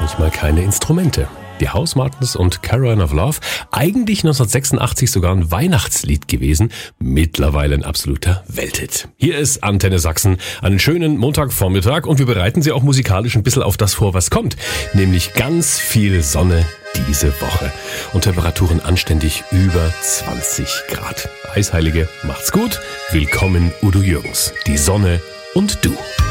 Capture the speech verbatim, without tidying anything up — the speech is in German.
manchmal keine Instrumente. Die House Martins und Carolina of Love, eigentlich neunzehnhundertsechsundachtzig sogar ein Weihnachtslied gewesen, mittlerweile ein absoluter Welthit. Hier ist Antenne Sachsen, einen schönen Montagvormittag und wir bereiten Sie auch musikalisch ein bisschen auf das vor, was kommt, nämlich ganz viel Sonne diese Woche und Temperaturen anständig über zwanzig Grad. Eisheilige, macht's gut, willkommen Udo Jürgens, die Sonne und du.